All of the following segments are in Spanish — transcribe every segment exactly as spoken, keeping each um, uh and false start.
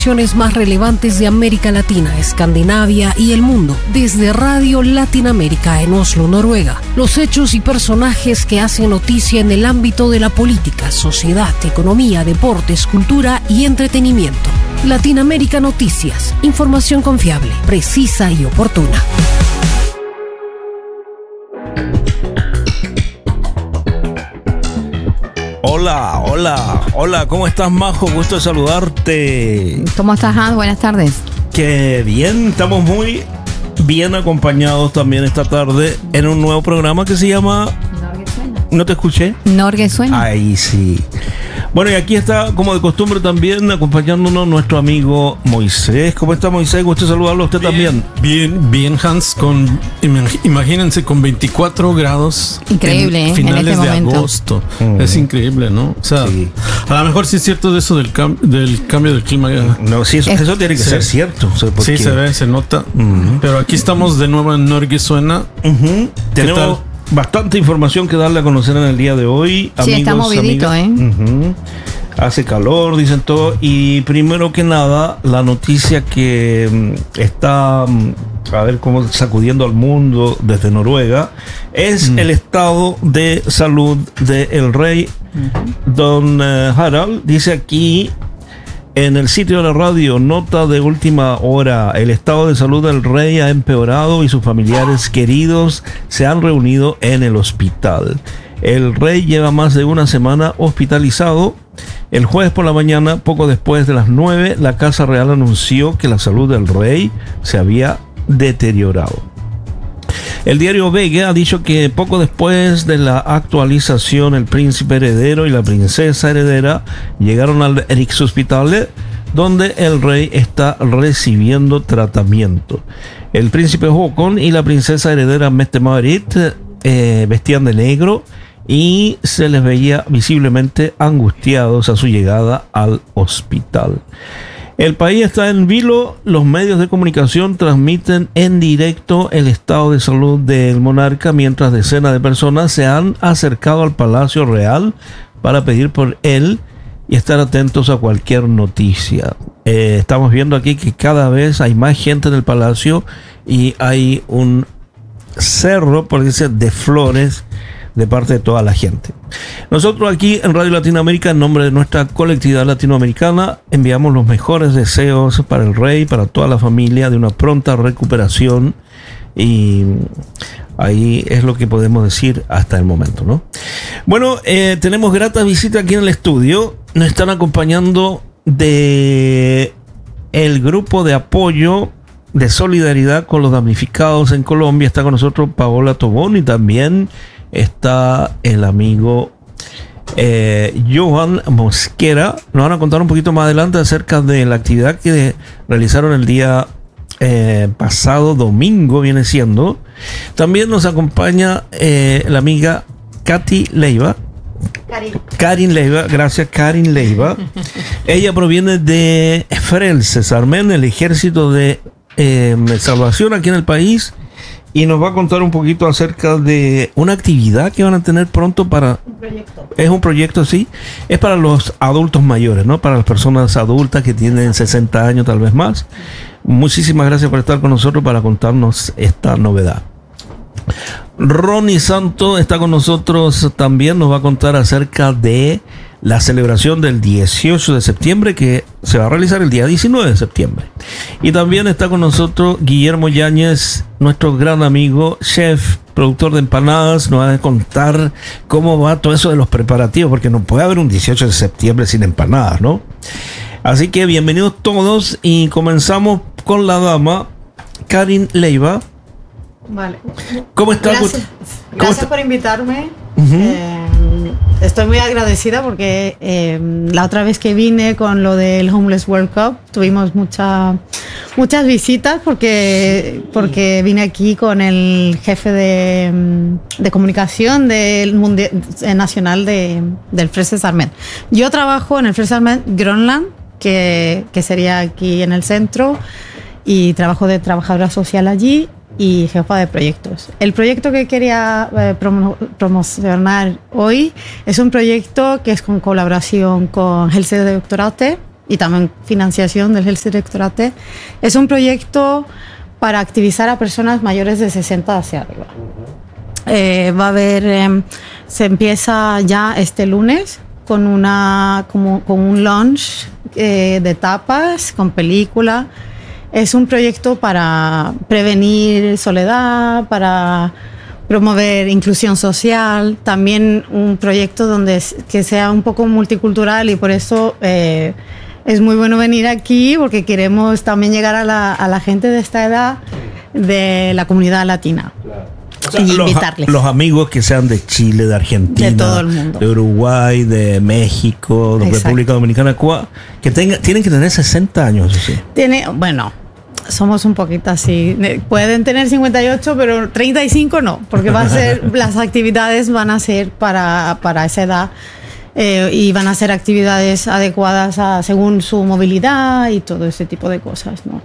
más relevantes de América Latina, Escandinavia y el mundo, desde Radio Latinoamérica en Oslo, Noruega. Los hechos y personajes que hacen noticia en el ámbito de la política, sociedad, economía, deportes, cultura y entretenimiento. Latinoamérica Noticias, información confiable, precisa y oportuna. Hola, hola, hola, ¿cómo estás, Majo? Gusto de saludarte. ¿Cómo estás, Hans? Buenas tardes. Qué bien, estamos muy bien acompañados también esta tarde en un nuevo programa que se llama... Norge Suena. ¿No te escuché? Norge Suena. Ahí sí. Bueno, y aquí está, como de costumbre también, acompañándonos nuestro amigo Moisés. ¿Cómo está, Moisés? Gusto saludarlo a usted bien, también. Bien, bien, Hans. Con, imagínense, con veinticuatro grados. Increíble, en ¿eh? finales en este de momento. agosto. Mm. Es increíble, ¿no? O sea, Sí. a lo mejor sí es cierto de eso del, cam- del cambio del clima. No, sí, eso, Es- eso tiene que Sí. ser cierto. O sea, Sí, porque- se ve, se nota. Ujú. Pero aquí estamos de nuevo en Norge Suena. Ujú. Tenemos tal? bastante información que darle a conocer en el día de hoy. Sí, está movidito, amigas. Ujú. Hace calor, dicen todo. Y primero que nada, la noticia que mm, está, mm, a ver cómo sacudiendo al mundo desde Noruega, es Mm. el estado de salud del rey. Don eh, Harald dice aquí en el sitio de la radio, nota de última hora: el estado de salud del rey ha empeorado y sus familiares queridos se han reunido en el hospital. El rey lleva más de una semana hospitalizado. El jueves por la mañana, poco después de las nueve, la Casa Real anunció que la salud del rey se había deteriorado. El diario V G ha dicho que poco después de la actualización, el príncipe heredero y la princesa heredera llegaron al Rikshospitalet, donde el rey está recibiendo tratamiento. El príncipe Håkon y la princesa heredera Mette-Marit eh, vestían de negro y se les veía visiblemente angustiados a su llegada al hospital. El país está en vilo. Los medios de comunicación transmiten en directo el estado de salud del monarca, mientras decenas de personas se han acercado al Palacio Real para pedir por él y estar atentos a cualquier noticia. Eh, estamos viendo aquí que cada vez hay más gente en el palacio y hay un cerro, por decir, de flores de parte de toda la gente. Nosotros aquí en Radio Latinoamérica, en nombre de nuestra colectividad latinoamericana, enviamos los mejores deseos para el rey, para toda la familia, de una pronta recuperación, y ahí es lo que podemos decir hasta el momento, ¿no? Bueno, eh, tenemos grata visita aquí en el estudio. Nos están acompañando de el grupo de apoyo de solidaridad con los damnificados en Colombia. Está con nosotros Paola Tobón y también está el amigo eh, Johan Mosquera. Nos van a contar un poquito más adelante acerca de la actividad que realizaron el día eh, pasado domingo, viene siendo. También nos acompaña eh, la amiga Katy Leiva. Karin. Karin Leiva, gracias Karin Leiva. Ella proviene de Frelses Armén, el ejército de eh, salvación aquí en el país, y nos va a contar un poquito acerca de una actividad que van a tener pronto para... Un proyecto. Es un proyecto, sí. Es para los adultos mayores, ¿no? Para las personas adultas que tienen sesenta años, tal vez más. Muchísimas gracias por estar con nosotros para contarnos esta novedad. Ronnie Santo está con nosotros también. Nos va a contar acerca de la celebración del dieciocho de septiembre, que se va a realizar el día diecinueve de septiembre. Y también está con nosotros Guillermo Yáñez, nuestro gran amigo, chef, productor de empanadas. Nos va a contar cómo va todo eso de los preparativos, porque no puede haber un dieciocho de septiembre sin empanadas, ¿no? Así que bienvenidos todos y comenzamos con la dama Karin Leiva. Vale. ¿Cómo está? Gracias, ¿Cómo gracias está? por invitarme. Ujú. Eh, estoy muy agradecida porque eh, la otra vez que vine con lo del Homeless World Cup tuvimos mucha, muchas visitas porque, porque vine aquí con el jefe de, de comunicación del mundial, nacional de, del Frelses Armén. Yo trabajo en el Frelses Armén Groenland, que, que sería aquí en el centro, y trabajo de trabajadora social allí y jefa de proyectos. El proyecto que quería eh, promo promocionar hoy es un proyecto que es con colaboración con Helse Doctorate y también financiación del Health Directorate. Es un proyecto para activizar a personas mayores de sesenta hacia arriba. Eh, va a haber, eh, se empieza ya este lunes con, una, como, con un launch eh, de tapas, con película. Es un proyecto para prevenir soledad, para promover inclusión social, también un proyecto donde que sea un poco multicultural y por eso eh, es muy bueno venir aquí porque queremos también llegar a la, a la gente de esta edad de la comunidad latina. O sea, y los, invitarles. Los amigos que sean de Chile, de Argentina, de todo el mundo, de Uruguay, de México, de Exacto. República Dominicana, Cuba, que tenga, tienen que tener sesenta años, ¿sí? Tiene, bueno, somos un poquito así. Pueden tener cincuenta y ocho, pero treinta y cinco no, porque va a ser, las actividades van a ser para, para esa edad eh, y van a ser actividades adecuadas a, según su movilidad y todo ese tipo de cosas, ¿no?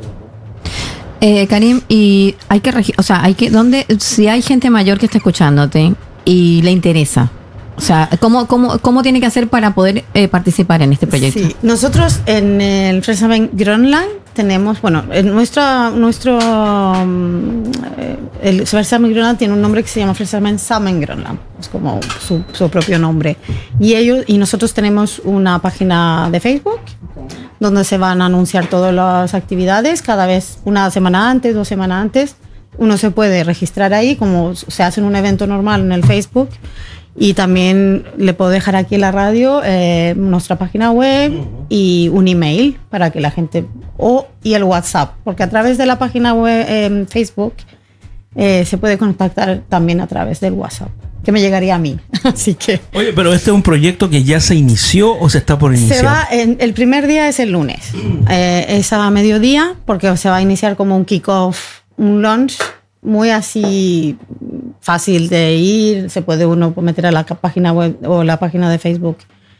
Eh, Karim, y hay que, regi- o sea, hay que, ¿dónde, si hay gente mayor que está escuchándote y le interesa? O sea, ¿cómo, cómo, cómo tiene que hacer para poder eh, participar en este proyecto? Sí, nosotros en el Frelsesarmeen Grönland tenemos, bueno, en nuestra, nuestro, um, el Frelsesarmeen Grönland tiene un nombre que se llama Frelsesarmeen Sammen Grönland, es como su, su propio nombre. Y ellos y nosotros tenemos una página de Facebook donde se van a anunciar todas las actividades, cada vez una semana antes, dos semanas antes. Uno se puede registrar ahí, como se hace en un evento normal en el Facebook. Y también le puedo dejar aquí en la radio eh, nuestra página web y un email para que la gente, o y el WhatsApp, porque a través de la página web en eh, Facebook eh, se puede contactar también a través del WhatsApp, que me llegaría a mí. Así que Oye, pero este es un proyecto que ya se inició o se está por iniciar. se va, en, el primer día es el lunes, eh, es a mediodía, porque se va a iniciar como un kick-off, un launch muy así fácil de ir, se puede uno meter a la página web o la página de Facebook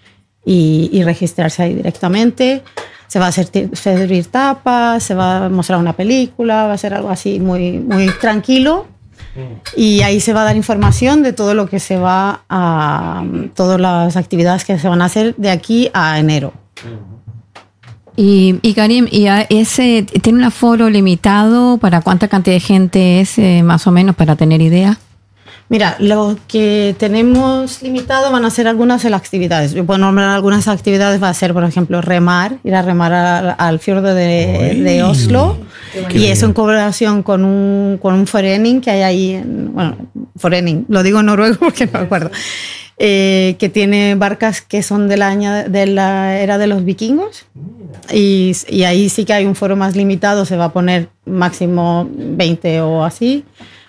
y, y registrarse ahí directamente. Se va a hacer, servir tapas, se va a mostrar una película, va a ser algo así muy, muy tranquilo. Y ahí se va a dar información de todo lo que se va a, todas las actividades que se van a hacer de aquí a enero. Y, y Karim, ¿y a ese tiene un aforo limitado para cuánta cantidad de gente es, eh, más o menos, para tener idea? Mira, lo que tenemos limitado van a ser algunas de las actividades. Yo puedo nombrar algunas actividades, va a ser, por ejemplo, remar, ir a remar a, al fiordo de, de Oslo. Y eso en colaboración con un, con un forening que hay ahí, en, bueno, forening, lo digo en noruego porque no me acuerdo, eh, que tiene barcas que son de la, aña- de la era de los vikingos. Y, y ahí sí que hay un foro más limitado, se va a poner máximo veinte o así.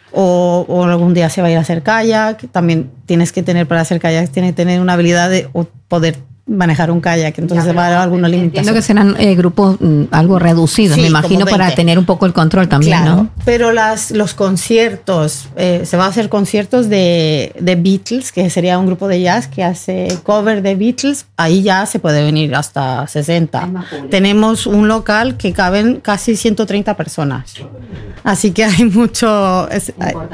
O, o algún día se va a ir a hacer kayak. También tienes que tener, para hacer kayak, tienes que tener una habilidad de poder manejar un kayak. Entonces ya, va a haber alguna limitación. Entiendo que serán eh, grupos mm, algo reducidos, Sí, me imagino, para tener un poco el control también, claro, ¿no? Pero las, los conciertos, eh, se va a hacer conciertos de, de Beatles, que sería un grupo de jazz que hace cover de Beatles. Ahí ya se puede venir hasta sesenta. Tenemos un local que caben casi ciento treinta personas. Así que hay mucho, es,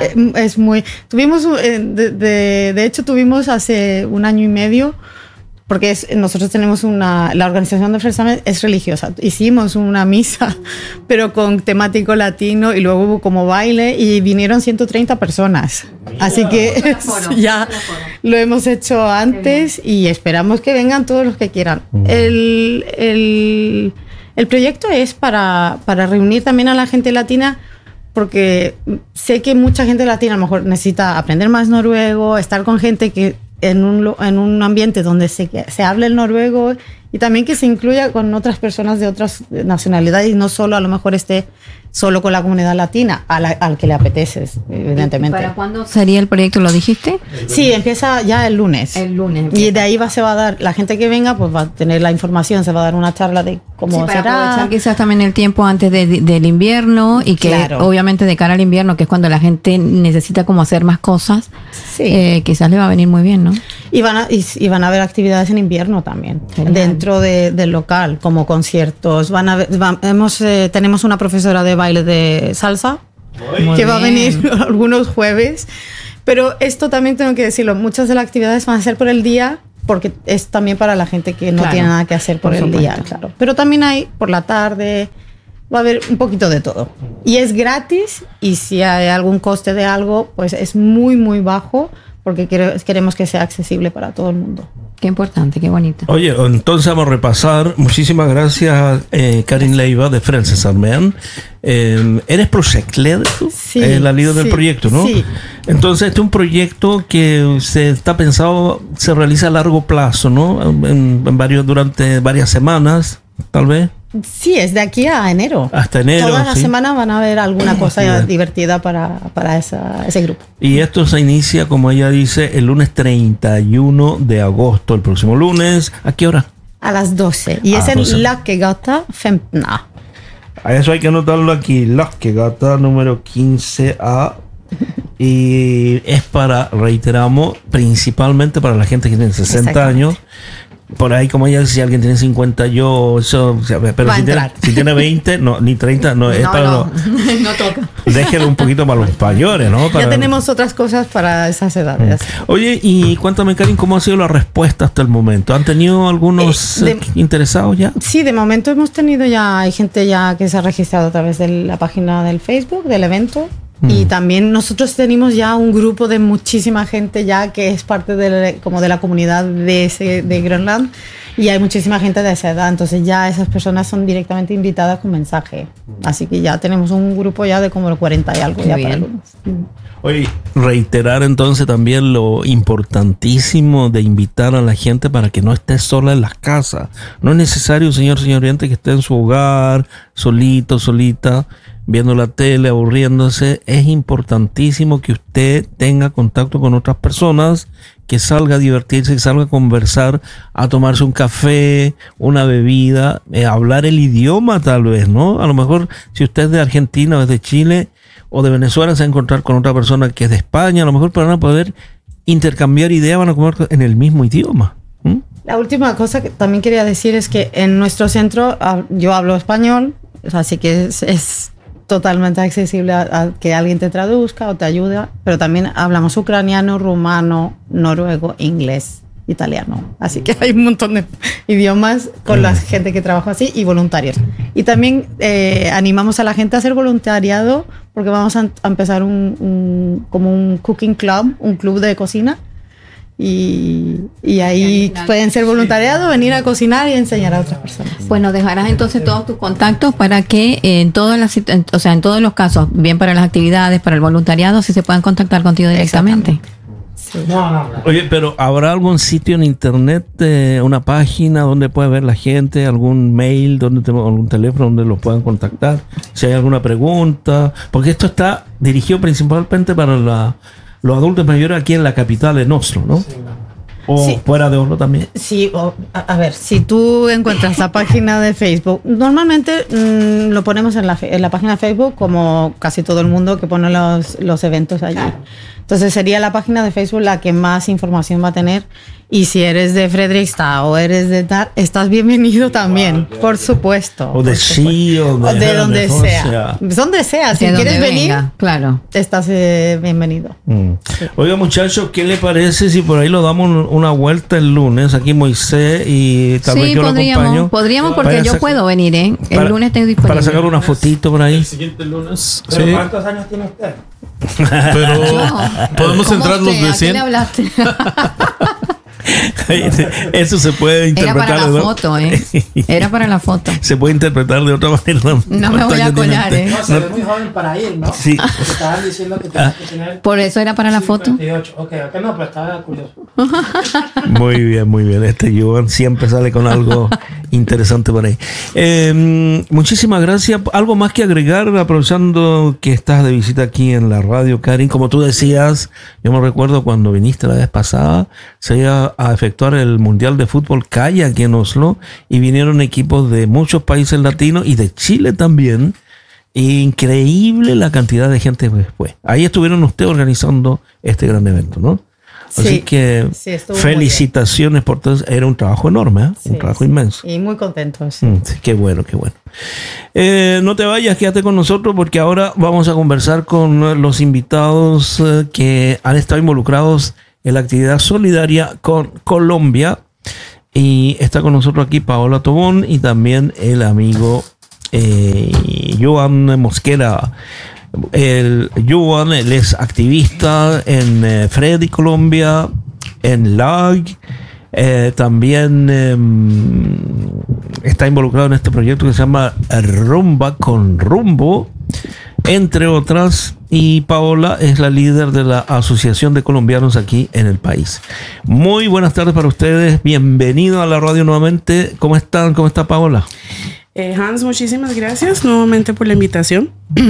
es muy... Tuvimos, de, de, de hecho tuvimos hace un año y medio, porque es, nosotros tenemos una, la organización de Frelsesarmeen es religiosa, hicimos una misa, pero con temático latino, y luego hubo como baile y vinieron ciento treinta personas. Así que ya lo hemos hecho antes y esperamos que vengan todos los que quieran. El, el, el proyecto es para, para reunir también a la gente latina, porque sé que mucha gente latina a lo mejor necesita aprender más noruego, estar con gente que en un, en un ambiente donde se, se hable el noruego, y también que se incluya con otras personas de otras nacionalidades y no solo a lo mejor esté solo con la comunidad latina, a la, al que le apetece, evidentemente. ¿Para cuándo sería el proyecto, lo dijiste? Sí, empieza ya el lunes. El lunes. Y de ahí va, se va a dar, la gente que venga pues va a tener la información, se va a dar una charla de cómo Sí, para será. aprovechar quizás también el tiempo antes de, de, del invierno, y que Claro. obviamente de cara al invierno, que es cuando la gente necesita como hacer más cosas, Sí. eh, quizás le va a venir muy bien, ¿no? Y van a, y, y van a haber actividades en invierno también, Genial. dentro de, del local, como conciertos. Van a, ver- va- hemos, eh, tenemos una profesora de baile de salsa Muy que va a bien. venir algunos jueves. Pero esto también tengo que decirlo, muchas de las actividades van a ser por el día porque es también para la gente que no Claro, tiene nada que hacer por, por el supuesto. día, claro. Pero también hay por la tarde, va a haber un poquito de todo. Y es gratis, y si hay algún coste de algo, pues es muy, muy bajo, porque quere- queremos que sea accesible para todo el mundo. Qué importante, qué bonito. Oye, entonces vamos a repasar. Muchísimas gracias, eh, Karin Leiva de Frelsesarmeen. Eh, ¿Eres projektleder tú? Sí, Eh, la líder del sí, proyecto, ¿no? sí. Entonces, este es un proyecto que se está pensado, se realiza a largo plazo, ¿no? En, en varios, durante varias semanas, tal vez. Sí, es de aquí a enero. Hasta enero, Todas las sí. semanas van a haber alguna cosa Bien. divertida para, para esa, ese grupo. Y esto se inicia, como ella dice, el lunes treinta y uno de agosto, el próximo lunes. ¿A qué hora? A las doce. Y Ah, es doce. en La que Gata Femna. A eso hay que anotarlo aquí. Las que gata número quince A. Y es para, reiteramos, principalmente para la gente que tiene sesenta Exactamente. años. Por ahí, como ella dice, si alguien tiene cincuenta, yo, eso, o sea, pero Va a si tiene, entrar. si tiene veinte, no, ni treinta, no, es No, para no, los, no toca. déjelo un poquito para los mayores, ¿no? Para- Ya tenemos otras cosas para esas edades. Oye, y cuéntame, Karin, ¿cómo ha sido la respuesta hasta el momento? ¿Han tenido algunos Eh, de- eh, interesados ya? Sí, de momento hemos tenido ya, hay gente ya que se ha registrado a través de la página del Facebook, del evento. Y también nosotros tenemos ya un grupo de muchísima gente ya que es parte de, la- como de la comunidad de, ese, de Groenland. Y hay muchísima gente de esa edad, entonces ya esas personas son directamente invitadas con mensaje. Así que ya tenemos un grupo ya de como cuarenta y algo Qué ya bien. para el lunes. Oye, reiterar entonces también lo importantísimo de invitar a la gente para que no esté sola en las casas. No es necesario, señor, señor oyente, que esté en su hogar, solito, solita, viendo la tele, aburriéndose. Es importantísimo que usted tenga contacto con otras personas, que salga a divertirse, que salga a conversar, a tomarse un café, una bebida, eh, hablar el idioma tal vez, ¿no? A lo mejor si usted es de Argentina o es de Chile o de Venezuela, se va a encontrar con otra persona que es de España, a lo mejor van a poder intercambiar ideas, van a comer en el mismo idioma. ¿Mm? La última cosa que también quería decir es que en nuestro centro ah, yo hablo español, así que es, es totalmente accesible a, a que alguien te traduzca o te ayude, pero también hablamos ucraniano, rumano, noruego, inglés, italiano. Así que hay un montón de idiomas con la gente que trabaja así y voluntarios. Y también eh, animamos a la gente a hacer voluntariado porque vamos a, a empezar un, un, como un cooking club, un club de cocina. Y, y ahí pueden ser voluntariado, venir a cocinar y enseñar a otras personas. Bueno, dejarás entonces todos tus contactos para que eh, en todas las, sit- en- o sea, en todos los casos, bien para las actividades, para el voluntariado, si se puedan contactar contigo directamente. Oye, pero ¿habrá algún sitio en internet, eh, una página donde pueda ver la gente, algún mail, donde te- algún teléfono donde los puedan contactar? Si hay alguna pregunta, porque esto está dirigido principalmente para la, los adultos mayores aquí en la capital, en Oslo, ¿no? O Sí. fuera de Oslo también. Sí, o- a, a ver, si tú encuentras la página de Facebook, normalmente mm, lo ponemos en la, fe- en la página de Facebook como casi todo el mundo que pone los, los eventos allí. Entonces sería la página de Facebook la que más información va a tener. Y si eres de Fredrikstad o eres de tal, estás bienvenido también, por supuesto. O de por supuesto. sí, o de, O de donde donde sea. Donde sea, si De quieres donde venir, venga, claro. estás eh, bienvenido. Mm. Oiga, muchachos, ¿qué le parece si por ahí lo damos una vuelta el lunes? Aquí Moisés y tal vez Sí, yo lo podríamos, acompaño. podríamos porque Para yo sac- puedo venir, ¿eh? El para- lunes estoy disponible. Para sacar una fotito por ahí. El siguiente lunes. ¿Pero Sí, cuántos años tiene usted? pero Yo. podemos ¿Cómo entrar los usted? de ¿A qué cien. le hablaste? Eso se puede Era interpretar. para la ¿no? foto, ¿eh? Era para la foto. Se puede interpretar de otra manera. No me voy a ¿Cuántos años tiene colar, usted? ¿eh? No, se ve muy joven para ir, ¿no? Sí. Te estaban diciendo que tenías que tener Por eso era para la foto. cincuenta y ocho. Ok, ok, no, pero estaba curioso. Muy bien, muy bien. Este Joan siempre sale con algo interesante por ahí. Eh, muchísimas gracias. Algo más que agregar, aprovechando que estás de visita aquí en la radio, Karin. Como tú decías, yo me recuerdo cuando viniste la vez pasada, se iba a efectuar el Mundial de Fútbol Calle aquí en Oslo y vinieron equipos de muchos países latinos y de Chile también. Increíble la cantidad de gente que fue. Ahí estuvieron ustedes organizando este gran evento, ¿no? Así Sí, que sí, estuvo muy felicitaciones por todo. Era un trabajo enorme, ¿eh? un Sí, trabajo sí. inmenso. Y muy contentos. Mm, sí, qué bueno, qué bueno. Eh, no te vayas, quédate con nosotros porque ahora vamos a conversar con los invitados eh, que han estado involucrados en la actividad solidaria con Colombia. Y está con nosotros aquí Paola Tobón y también el amigo eh, Joan Mosquera. El Joan, él es activista en eh, Freddy Colombia, en L A G, eh, también eh, está involucrado en este proyecto que se llama Rumba con Rumbo, entre otras, y Paola es la líder de la Asociación de Colombianos aquí en el país. Muy buenas tardes para ustedes, bienvenido a la radio nuevamente. ¿Cómo están? ¿Cómo está Paola? Eh, Hans, muchísimas gracias nuevamente por la invitación.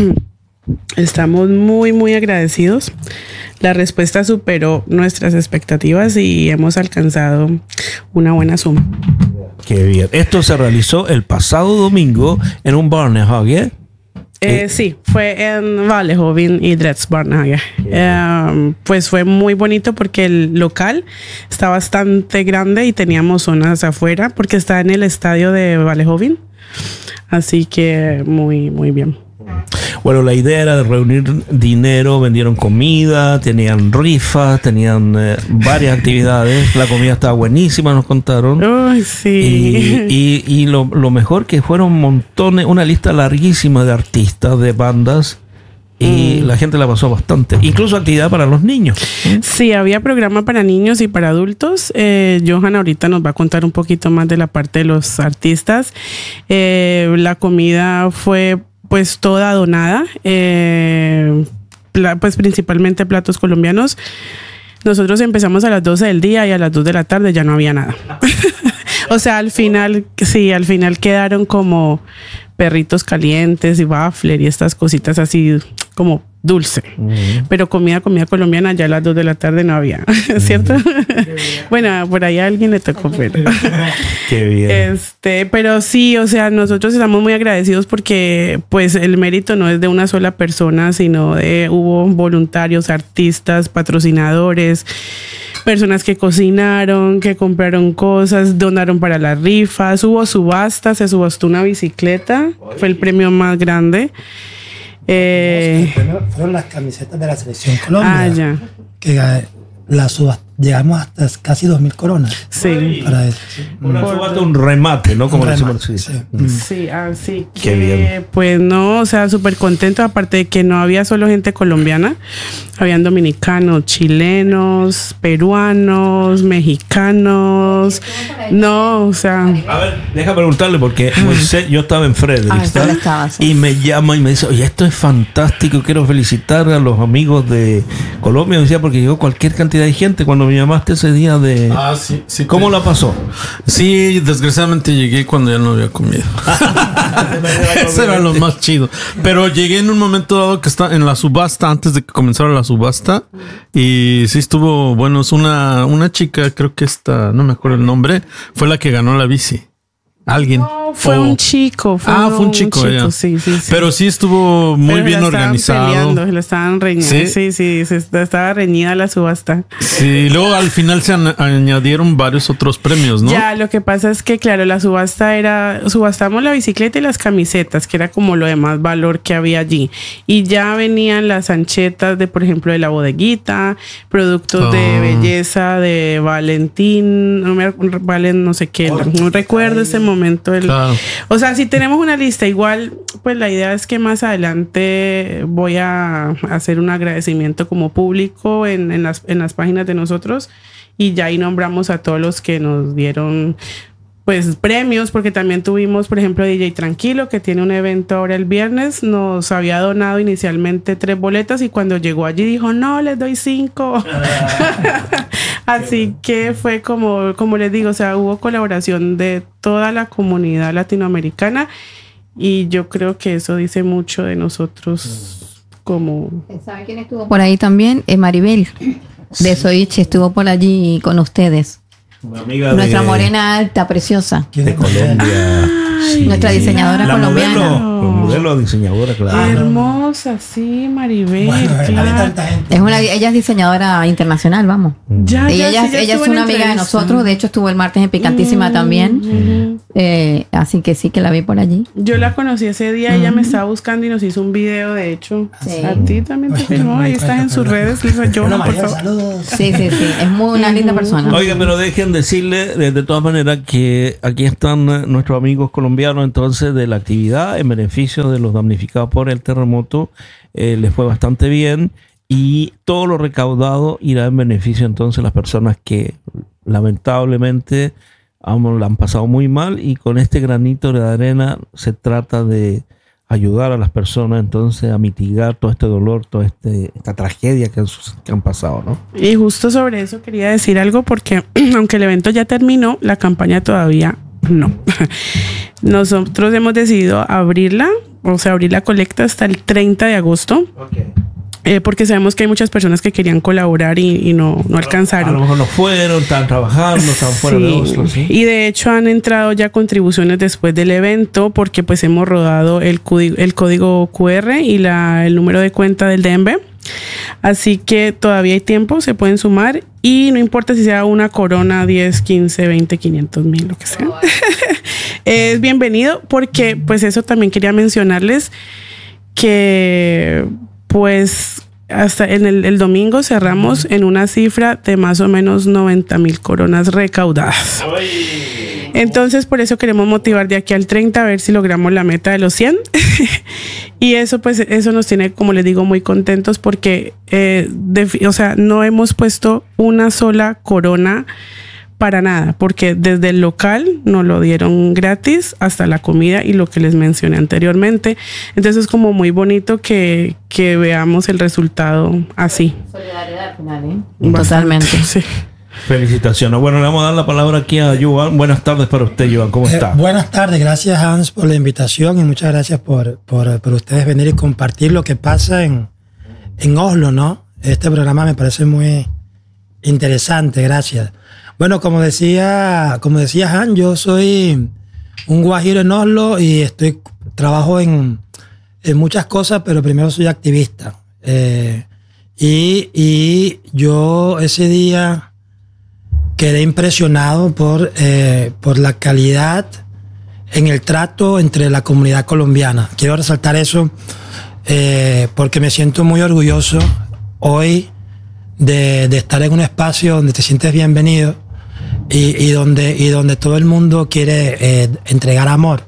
Estamos muy, muy agradecidos. La respuesta superó nuestras expectativas y hemos alcanzado una buena suma. Qué bien. Esto se realizó el pasado domingo en un Barnehage. Eh, sí, fue en Vallejoven y Dretz Barnehage. Eh, pues fue muy bonito porque el local está bastante grande y teníamos zonas afuera porque está en el estadio de Vallejoven. Así que muy, muy bien. Bueno, la idea era de reunir dinero, vendieron comida, tenían rifas, tenían eh, varias actividades. La comida estaba buenísima, nos contaron. Uy, sí. Y, y, y lo, lo mejor que fueron montones, una lista larguísima de artistas, de bandas. Y mm. la gente la pasó bastante. Incluso actividad para los niños. Sí, había programa para niños y para adultos. Eh, Johan ahorita nos va a contar un poquito más de la parte de los artistas. Eh, la comida fue pues toda donada, eh, pla- pues principalmente platos colombianos. Nosotros empezamos a las doce del día y a las dos de la tarde ya no había nada. O sea, al final, sí, al final quedaron como perritos calientes y waffle y estas cositas así como dulce. Uh-huh. Pero comida, comida colombiana ya a las dos de la tarde no había, ¿cierto? Uh-huh. Bueno, por ahí a alguien le tocó, pero... Qué bien. Este, pero sí, o sea, nosotros estamos muy agradecidos porque pues el mérito no es de una sola persona, sino de hubo voluntarios, artistas, patrocinadores, personas que cocinaron, que compraron cosas, donaron para las rifas, hubo subasta, se subastó una bicicleta, fue el premio más grande. Eh, fueron las camisetas de la selección Colombia. Ah, ya. Que la subasta, llegamos hasta casi dos mil coronas. Sí. Para eso. Una subasta, un remate, ¿no? Como decimos. Sí, sí. Sí, así que, qué bien. Pues no, o sea, súper contento. Aparte de que no había solo gente colombiana, habían dominicanos, chilenos, peruanos, mexicanos. No, o sea. A ver, deja preguntarle porque Moisés, yo estaba en Frederickstad ah, y me llama y me dice, oye, esto es fantástico, quiero felicitar a los amigos de Colombia. Me decía, porque llegó cualquier cantidad de gente cuando me llamaste ese día de... Ah, sí, sí. ¿Cómo la pasó? Sí, desgraciadamente llegué cuando ya no había comido. Eso era lo más chido. Pero llegué en un momento dado que está en la subasta, antes de que comenzara la subasta. Y sí estuvo, bueno, es una, una chica, creo que esta, no me acuerdo el nombre, fue la que ganó la bici. Alguien. No, fue o... un chico. Fue ah, fue un chico, un chico sí, sí, sí. Pero sí estuvo muy Pero bien la estaban organizado. Peleando, la estaban reñiendo. ¿Sí? sí, sí, sí, estaba reñida la subasta. Sí, luego al final se an- añadieron varios otros premios, ¿no? Ya, lo que pasa es que, claro, la subasta era, subastamos la bicicleta y las camisetas, que era como lo de más valor que había allí. Y ya venían las anchetas de, por ejemplo, de la bodeguita, productos oh. de belleza de Valentín, no me Valen, no sé qué, oh, no recuerdo ese momento. El, claro. O sea, si tenemos una lista, igual, pues la idea es que más adelante voy a hacer un agradecimiento como público en, en, las, en las páginas de nosotros y ya ahí nombramos a todos los que nos dieron pues premios, porque también tuvimos, por ejemplo, D J Tranquilo, que tiene un evento ahora el viernes, nos había donado inicialmente tres boletas y cuando llegó allí dijo, no, les doy cinco. Así que fue como, como les digo, o sea, hubo colaboración de toda la comunidad latinoamericana y yo creo que eso dice mucho de nosotros como... ¿Sabe quién estuvo por ahí también? Eh, Maribel de Soiche estuvo por allí con ustedes. Una amiga Nuestra de, morena alta, preciosa. De Colombia. Ay, Nuestra diseñadora La colombiana. modelo, la modelo diseñadora, claro. Hermosa, sí, Maribel. Bueno, había claro. tanta gente. Es una, ella es diseñadora internacional, vamos. Ya, Y ya, ella, sí, ya ella es estuvo en una amiga de entrevista. nosotros, de hecho estuvo el martes en Picantísima Mm, también. ujú. Eh, así que sí que la vi por allí. Yo la conocí ese día, ella me estaba buscando y nos hizo un video, de hecho. Sí. A ti también te Oye, filmó, no me ahí di estás cuenta, en sus perdón. redes, Lisa Johan, Bueno, por María, favor. saludos. Sí, sí, sí. Es muy una linda persona. Oiga, pero dejen decirle de, de todas maneras que aquí están eh, nuestros amigos colombianos entonces de la actividad en beneficio de los damnificados por el terremoto. Eh, les fue bastante bien y todo lo recaudado irá en beneficio entonces de las personas que lamentablemente han, la han pasado muy mal, y con este granito de arena se trata de ayudar a las personas entonces a mitigar todo este dolor, toda este, esta tragedia que han, que han pasado, ¿no? Y justo sobre eso quería decir algo porque aunque el evento ya terminó, la campaña todavía no. Nosotros hemos decidido abrirla, o sea, abrir la colecta hasta el treinta de agosto. Eh, porque sabemos que hay muchas personas que querían colaborar y, y no, no A alcanzaron. lo mejor no fueron, están trabajando, están fuera de Sí. Oslo, ¿sí? Y de hecho han entrado ya contribuciones después del evento porque pues hemos rodado el, código, el código Q R y la, el número de cuenta del D M V. Así que todavía hay tiempo, se pueden sumar y no importa si sea una corona, diez, quince, veinte, quinientos mil, lo que sea. Es bienvenido porque pues eso también quería mencionarles que pues hasta en el, el domingo cerramos en una cifra de más o menos noventa mil coronas recaudadas. Entonces por eso queremos motivar de aquí al treinta a ver si logramos la meta de los cien. Y eso pues eso nos tiene, como les digo, muy contentos porque eh, de, o sea, no hemos puesto una sola corona para nada, porque desde el local nos lo dieron gratis hasta la comida y lo que les mencioné anteriormente. Entonces es como muy bonito que, que veamos el resultado así. Solidaridad al final, ¿eh? Bastante, Totalmente. sí. Felicitaciones. Bueno, le vamos a dar la palabra aquí a Johan. Buenas tardes para usted, Johan. ¿Cómo Eh, está? buenas tardes, gracias Hans por la invitación y muchas gracias por, por, por ustedes venir y compartir lo que pasa en, en Oslo, ¿no? Este programa me parece muy interesante, gracias. Bueno, como decía, como decía Hans, yo soy un guajiro en Oslo y estoy trabajo en, en muchas cosas, pero primero soy activista. Eh, y, y yo ese día quedé impresionado por, eh, por la calidad en el trato entre la comunidad colombiana. Quiero resaltar eso eh, porque me siento muy orgulloso hoy de, de estar en un espacio donde te sientes bienvenido y, y, donde, y donde todo el mundo quiere eh, entregar amor.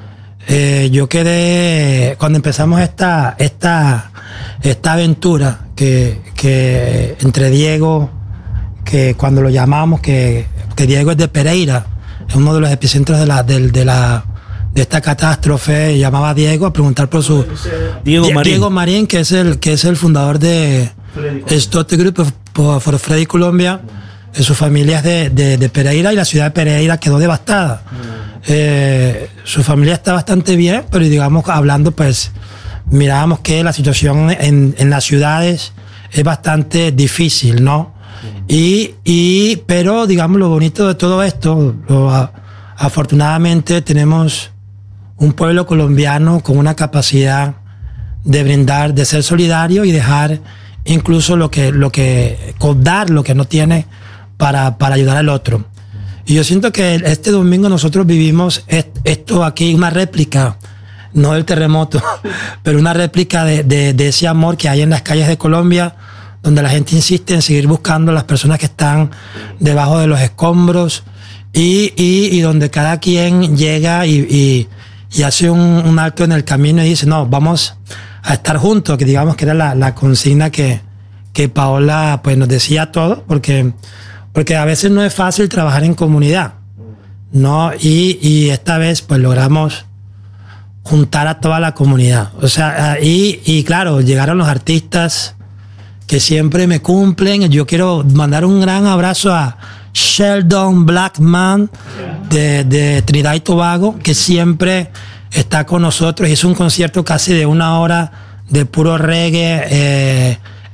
Eh, yo quedé, cuando empezamos esta, esta, esta aventura que, que entre Diego, que cuando lo llamamos, que, que Diego es de Pereira, es uno de los epicentros de la, de, de la, de esta catástrofe, llamaba a Diego a preguntar por su Diego Die- Marín. Diego Marín, que es el, que es el fundador de Stotte Group for, for Freddy Colombia. Su familia es de, de, de Pereira y la ciudad de Pereira quedó devastada. Eh, su familia está bastante bien, pero digamos, hablando, pues mirábamos que la situación en, en las ciudades es bastante difícil, ¿no? Y, y, pero digamos, lo bonito de todo esto, lo, a, afortunadamente tenemos un pueblo colombiano con una capacidad de brindar, de ser solidario y dejar incluso lo que, lo que, dar lo que no tiene para, para ayudar al otro. Y yo siento que este domingo nosotros vivimos est- esto aquí, una réplica, no del terremoto, pero una réplica de, de, de ese amor que hay en las calles de Colombia, donde la gente insiste en seguir buscando a las personas que están debajo de los escombros y, y, y donde cada quien llega y, y, y hace un, un alto en el camino y dice, no, vamos a estar juntos, que digamos que era la, la consigna que, que Paola pues, nos decía a todos, porque, porque a veces no es fácil trabajar en comunidad, ¿no? Y, y esta vez pues logramos juntar a toda la comunidad. O sea, y, y claro, llegaron los artistas que siempre me cumplen. Yo quiero mandar un gran abrazo a Sheldon Blackman de, de Trinidad y Tobago, que siempre está con nosotros. Hizo un concierto casi de una hora de puro reggae eh,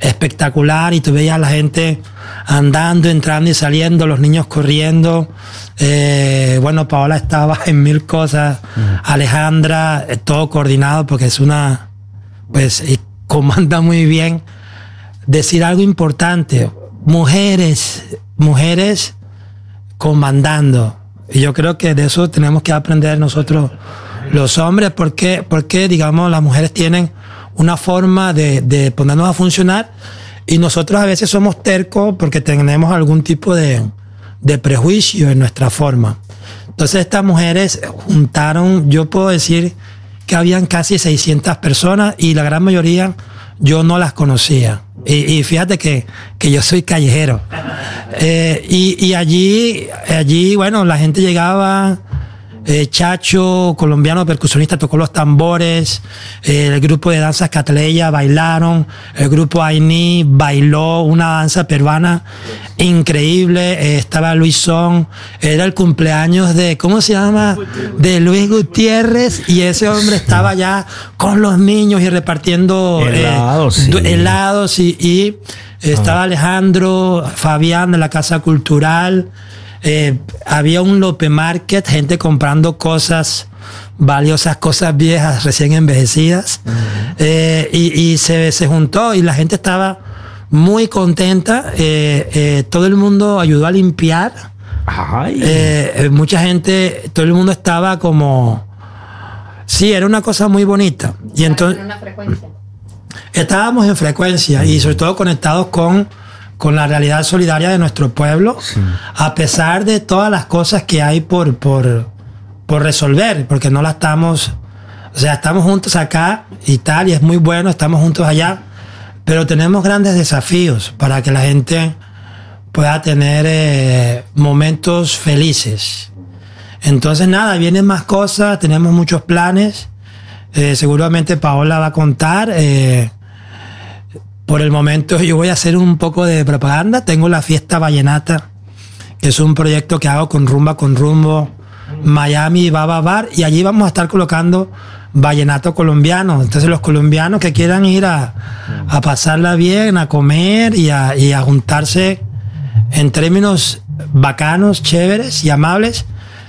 espectacular, y tú veías a la gente andando, entrando y saliendo, los niños corriendo. Eh, bueno, Paola estaba en mil cosas, uh-huh. Alejandra, eh, todo coordinado, porque es una, pues, y comanda muy bien. Decir algo importante, mujeres, mujeres comandando. Y yo creo que de eso tenemos que aprender nosotros los hombres, porque, porque digamos, las mujeres tienen una forma de, de ponernos a funcionar, y nosotros a veces somos tercos porque tenemos algún tipo de, de prejuicio en nuestra forma. Entonces estas mujeres juntaron, yo puedo decir que habían casi seiscientas personas, y la gran mayoría yo no las conocía. Y, y fíjate que, que yo soy callejero. Eh, y, y allí, allí, bueno, la gente llegaba, eh, Chacho, colombiano percusionista, tocó los tambores, eh, el grupo de danzas Catleya bailaron, el grupo Aini bailó una danza peruana increíble, eh, estaba Luisón, era el cumpleaños de, ¿cómo se llama? De Luis Gutiérrez, y ese hombre estaba ya con los niños y repartiendo helados, eh, sí. helados y, y estaba Alejandro, Fabián de la Casa Cultural. Eh, había un Lope Market, gente comprando cosas valiosas, cosas viejas, recién envejecidas. Uh-huh. eh, y, y se, se juntó, y la gente estaba muy contenta. Eh, eh, todo el mundo ayudó a limpiar. Eh, eh, mucha gente, todo el mundo estaba como... Sí, era una cosa muy bonita. Y entonces... ¿En una frecuencia? Estábamos en frecuencia, y sobre todo conectados con... con la realidad solidaria de nuestro pueblo, sí. A pesar de todas las cosas que hay por, por, por resolver, porque no la estamos, o sea, estamos juntos acá y tal, y es muy bueno, estamos juntos allá, pero tenemos grandes desafíos para que la gente pueda tener eh, momentos felices. Entonces nada, vienen más cosas, tenemos muchos planes, eh, seguramente Paola va a contar. eh, Por el momento yo voy a hacer un poco de propaganda. Tengo la Fiesta Vallenata, que es un proyecto que hago con Rumba con Rumbo, Miami Baba Bar, y allí vamos a estar colocando vallenato colombiano. Entonces los colombianos que quieran ir a, a pasarla bien, a comer y a, y a juntarse en términos bacanos, chéveres y amables,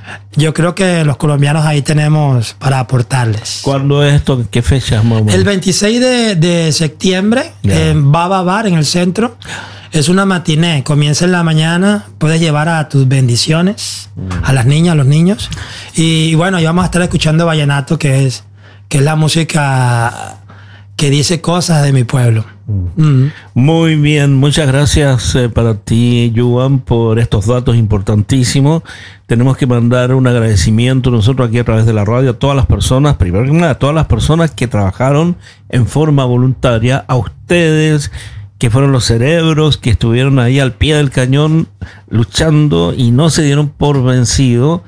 yo creo que los colombianos ahí tenemos para aportarles. ¿Cuándo es esto? ¿Qué fecha? El veintiséis de, de septiembre, yeah. En Baba Bar, en el centro. Es una matiné, comienza en la mañana, puedes llevar a tus bendiciones, mm. a las niñas, a los niños. Y, y bueno, ahí vamos a estar escuchando vallenato, que es, que es la música que dice cosas de mi pueblo. Mm. Muy bien, muchas gracias eh, para ti, Yuan, por estos datos importantísimos. Tenemos que mandar un agradecimiento nosotros aquí a través de la radio a todas las personas, primero que nada, a todas las personas que trabajaron en forma voluntaria, a ustedes que fueron los cerebros, que estuvieron ahí al pie del cañón luchando y no se dieron por vencido.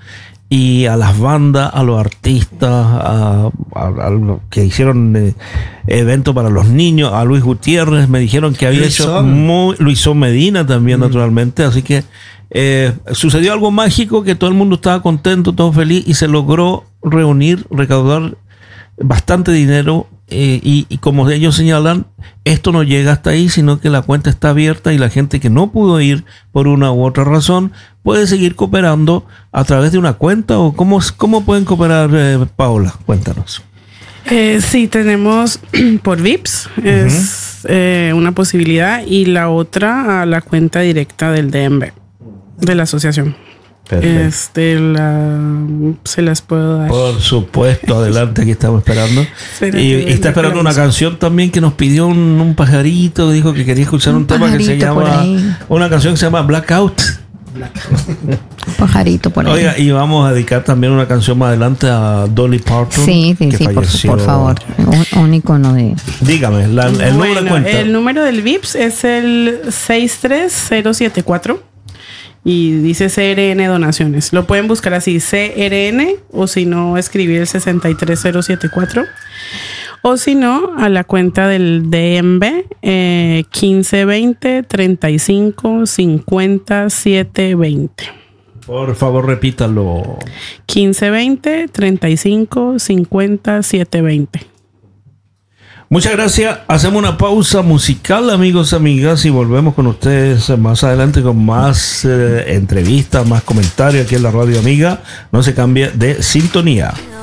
Y a las bandas, a los artistas, a, a, a los que hicieron eh, eventos para los niños, a Luis Gutiérrez, me dijeron que había Luisón. hecho muy, Luisón Medina también, mm. naturalmente, así que eh, sucedió algo mágico, que todo el mundo estaba contento, todo feliz, y se logró reunir, recaudar bastante dinero, eh, y, y como ellos señalan, esto no llega hasta ahí, sino que la cuenta está abierta, y la gente que no pudo ir por una u otra razón puede seguir cooperando a través de una cuenta. ¿O cómo, cómo pueden cooperar, eh, Paola? Cuéntanos. Eh, sí, tenemos por V I P S, uh-huh. es eh, una posibilidad, y la otra a la cuenta directa del D M B, de la asociación. Perfecto. Este, la, se las puedo dar. Por supuesto, adelante, aquí estamos esperando. Y, y está esperando una canción también que nos pidió un, un pajarito, dijo que quería escuchar un, un tema que se llama, una canción que se llama Blackout. Pajarito por ahí. Oiga, y vamos a dedicar también una canción más adelante a Dolly Parton. Sí, sí, que sí, por, por favor. Un, un icono de. Dígame, la, el bueno, número de cuenta. El número del V I P S es el seis tres cero siete cuatro y dice C R N Donaciones. Lo pueden buscar así, C R N, o si no, escribir el sesenta y tres cero setenta y cuatro. O si no, a la cuenta del D M B, eh, quince veinte treinta y cinco cincuenta siete veinte. Por favor, repítalo. quince veinte treinta y cinco cincuenta siete veinte. Muchas gracias. Hacemos una pausa musical, amigos y amigas, y volvemos con ustedes más adelante con más eh, entrevistas, más comentarios aquí en la Radio Amiga. No se cambie de sintonía.